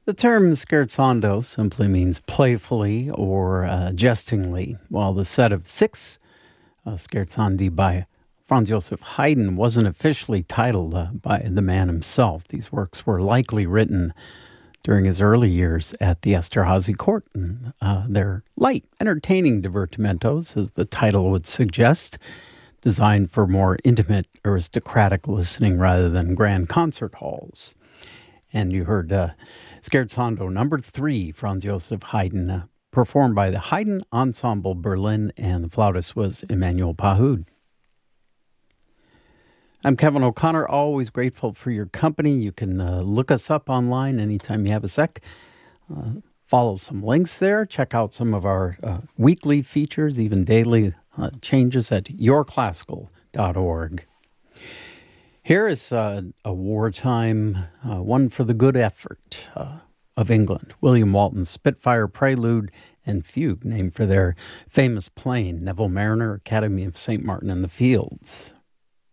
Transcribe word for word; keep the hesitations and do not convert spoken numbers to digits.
The term scherzando simply means playfully or uh, jestingly, while the set of six uh, scherzandi by Franz Joseph Haydn wasn't officially titled uh, by the man himself. These works were likely written during his early years at the Esterhazy court, and uh, they're light, entertaining divertimentos, as the title would suggest, designed for more intimate, aristocratic listening rather than grand concert halls. And you heard uh, Scherzando number three, Franz Joseph Haydn, uh, performed by the Haydn Ensemble Berlin, and the flautist was Emmanuel Pahud. I'm Kevin O'Connor, always grateful for your company. You can uh, look us up online anytime you have a sec. Uh, follow some links there. Check out some of our uh, weekly features, even daily uh, changes at your classical dot org. Here is uh, a wartime uh, one for the good effort uh, of England. William Walton's Spitfire Prelude and Fugue, named for their famous plane, Neville Mariner, Academy of Saint Martin in the Fields.